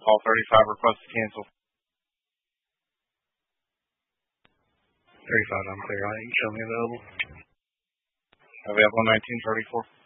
Call 35, request to cancel. 35, I'm clear. You can show me available. Available 1934.